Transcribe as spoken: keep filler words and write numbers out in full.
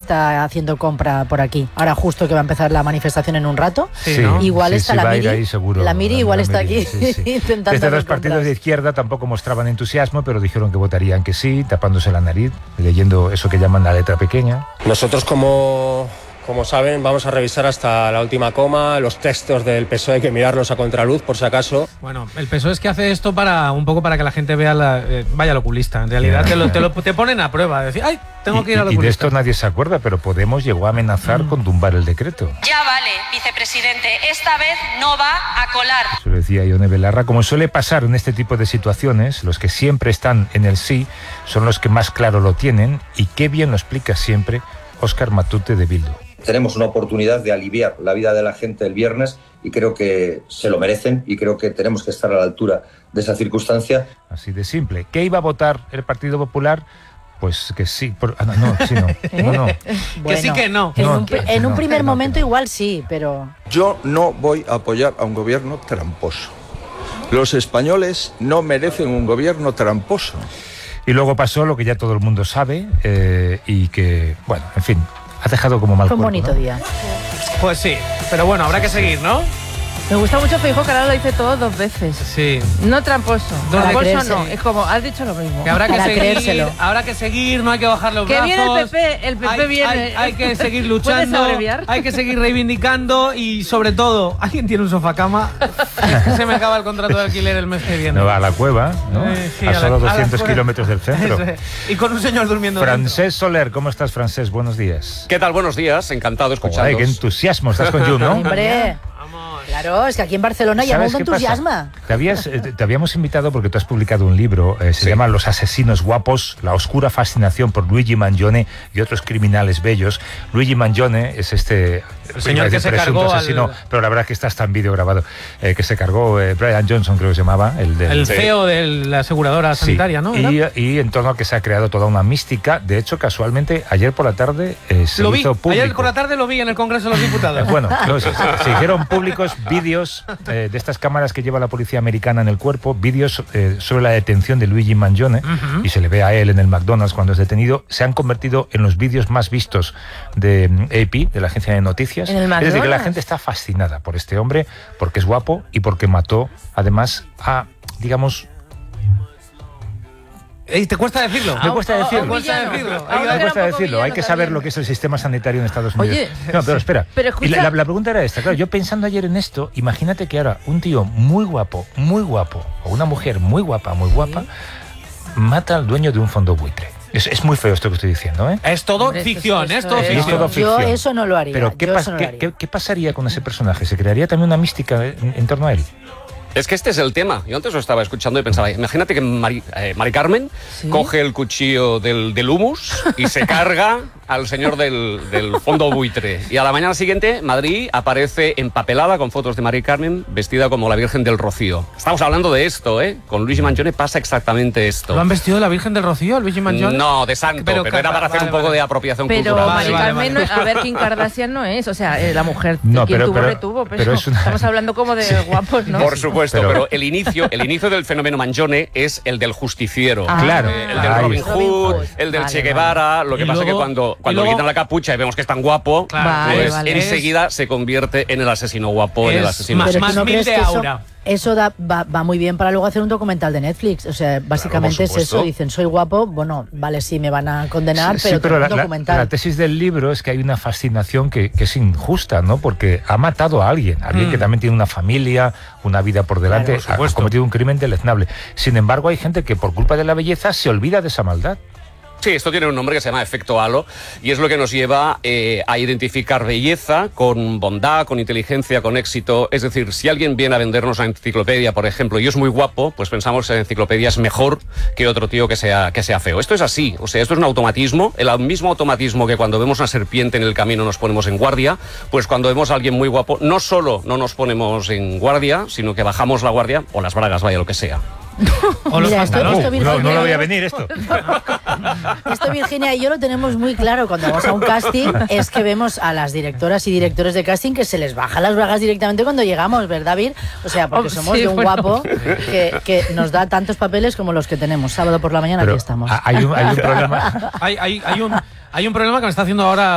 está haciendo compra por aquí. Ahora justo que va a empezar la manifestación en un rato, sí, ¿no? igual sí, está sí, la va a ir Miri, ahí seguro, la Miri la, igual la está Miri, aquí sí, sí. intentando Desde hacer los partidos compras. de izquierda tampoco mostraban entusiasmo, pero dijeron que votarían que sí, tapándose la nariz, leyendo eso que llaman la letra pequeña. Nosotros como... Como saben, vamos a revisar hasta la última coma. Los textos del P S O E hay que mirarlos a contraluz, por si acaso. Bueno, el P S O E es que hace esto para un poco para que la gente vea la, eh, vaya al oculista. En realidad te, lo, te, lo, te ponen a prueba. Decir, ay, tengo que ir al oculista. Y de esto nadie se acuerda, pero Podemos llegó a amenazar mm. con tumbar el decreto. Ya vale, vicepresidente. Esta vez no va a colar. Eso lo decía Ione Belarra. Como suele pasar en este tipo de situaciones, los que siempre están en el sí son los que más claro lo tienen. Y qué bien lo explica siempre Óscar Matute de Bildu. Tenemos una oportunidad de aliviar la vida de la gente el viernes y creo que se lo merecen y creo que tenemos que estar a la altura de esa circunstancia. Así de simple. ¿Qué iba a votar el Partido Popular? Pues que sí. Por, ah, no, no, sí, no. no, no. Bueno, que sí que no. En no, un, que, en un no, primer que no, momento que no. igual sí, pero... Yo no voy a apoyar a un gobierno tramposo. Los españoles no merecen un gobierno tramposo. Y luego pasó lo que ya todo el mundo sabe eh, y que, bueno, en fin... Ha dejado como mal Fue un cuerpo, bonito ¿no? día. Pues sí, pero bueno, habrá que seguir, ¿no? Me gusta mucho Feijóo, que ahora lo dice todo dos veces. Sí. No tramposo. Para Tramposo creerse. no. Es como, has dicho lo mismo. Que habrá que Para seguir, creérselo. habrá que seguir, no hay que bajar los Que brazos. viene el P P, el P P hay, viene. Hay, hay que seguir ¿Puedes luchando, abreviar? hay que seguir reivindicando y sobre todo, ¿alguien tiene un sofacama? Es que se me acaba el contrato de alquiler el mes que viene. No va a la cueva, ¿no? Eh, sí, a, a la- solo a la doscientos cueva. kilómetros del centro. Eso es. Y con un señor durmiendo Francés Soler, ¿cómo estás, Francés? Buenos días. ¿Qué tal? Buenos días, encantado de Joder, escucharos. qué entusiasmo, estás con Jun, ¿no? Hombre, claro, es que aquí en Barcelona ya ¿Sabes mundo qué pasa? entusiasma. Te, habías, eh, te habíamos invitado porque tú has publicado un libro, eh, se Sí. llama Los asesinos guapos, la oscura fascinación por Luigi Mangione y otros criminales bellos. Luigi Mangione es este El señor que se presunto cargó asesino, al- pero la verdad es que está hasta en vídeo grabado, eh, que se cargó eh, Brian Johnson, creo que se llamaba, el del... El Sí. C E O de la aseguradora Sí, sanitaria, ¿no? Y, ¿Era? y en torno a que se ha creado toda una mística. De hecho, casualmente, ayer por la tarde eh, se Lo vi, hizo público. ayer por la tarde lo vi en el Congreso de los Diputados. Eh, Bueno, no, se, se hicieron públicos vídeos eh, de estas cámaras que lleva la policía americana en el cuerpo, vídeos eh, sobre la detención de Luigi Mangione, Ujú. y se le ve a él en el McDonald's cuando es detenido. Se han convertido en los vídeos más vistos de mm, A P, de la agencia de noticias. ¿En el Es decir, que la McDonald's? gente está fascinada por este hombre, porque es guapo y porque mató, además, a, digamos... Ey, ¿te cuesta decirlo? Me cuesta a- a decirlo. un villano. decirlo. A Hay uno que que era un cuesta poco decirlo, hay villano que saber también. lo que es el sistema sanitario en Estados Unidos. Oye, no, pero espera. pero Y la, escucha- la- la pregunta era esta, claro, yo pensando ayer en esto, imagínate que ahora un tío muy guapo, muy guapo, o una mujer muy guapa, muy guapa, mata al dueño de un fondo buitre. Es, es muy feo esto que estoy diciendo, ¿eh? Es todo Hombre, esto- ficción, esto es todo es- Es ficción. todo Yo ficción. eso no lo haría. Pero ¿qué, yo pas- eso no lo qué- haría. qué- qué pasaría con ese personaje? ¿Se crearía también una mística en, en torno a él? Es que este es el tema. Yo antes lo estaba escuchando y pensaba, imagínate que Mari, eh, Mari Carmen Sí. coge el cuchillo del, del humus y se carga al señor del, del fondo buitre. Y a la mañana siguiente, Madrid aparece empapelada con fotos de Mari Carmen vestida como la Virgen del Rocío. Estamos hablando de esto, ¿eh? Con Luigi Mangione pasa exactamente esto. ¿Lo han vestido de la Virgen del Rocío, Luigi Mangione? No, de santo, Pero pero, ca- era para hacer vale, un poco vale. de apropiación Pero cultural. Vale, Mari vale, Carmen, vale. no- a ver, Kim Kardashian no es. O sea, eh, la mujer, No, quien pero- tuvo, pero- retuvo. Pero, pero es una- estamos hablando como de guapos, ¿no? Por supuesto, Pero- pero, el inicio, el inicio del fenómeno Mangione es el del justiciero. Ah. Claro. Eh, el del Ahí Robin está. Hood, Hood. el del Vale, Che Guevara. Lo que Y pasa es que luego- cuando, y cuando luego- le quitan la capucha y vemos que es tan guapo, Claro. Vale, pues vale. enseguida se convierte en el asesino guapo, en el Es asesino. más- Pero más ¿tú no mil crees de que eso, aura. eso da, va, va muy bien para luego hacer un documental de Netflix? O sea, básicamente es supuesto. eso. Dicen, soy guapo, bueno, vale, sí, me van a condenar, Sí, pero, pero tengo la, un la- documental. la tesis del libro es que hay una fascinación que, que es injusta, ¿no? Porque ha matado a alguien, alguien Mm. que también tiene una familia, una vida por delante, Claro, por ha- ha supuesto. cometido un crimen deleznable. Sin embargo, hay gente que por culpa de la belleza se olvida de esa maldad. Sí, esto tiene un nombre que se llama efecto halo y es lo que nos lleva eh, a identificar belleza con bondad, con inteligencia, con éxito. Es decir, si alguien viene a vendernos una enciclopedia, por ejemplo, y es muy guapo, pues pensamos que la enciclopedia es mejor que otro tío que sea, que sea feo. Esto es así, o sea, esto es un automatismo, el mismo automatismo que cuando vemos una serpiente en el camino nos ponemos en guardia, pues cuando vemos a alguien muy guapo, no solo no nos ponemos en guardia, sino que bajamos la guardia o las bragas, vaya lo que sea. O los Mira, esto- pantalones. esto Uh, no, no Virginia- lo voy a venir esto. Esto Virginia y yo lo tenemos muy claro cuando vamos a un casting, es que vemos a las directoras y directores de casting que se les bajan las bragas directamente cuando llegamos, ¿verdad, Vir? O sea, porque Oh, somos sí, de un bueno. guapo que, que nos da tantos papeles como los que tenemos. Sábado por la mañana Pero aquí estamos. hay un, hay un problema. Hay, hay, hay, un, hay un problema que me está haciendo ahora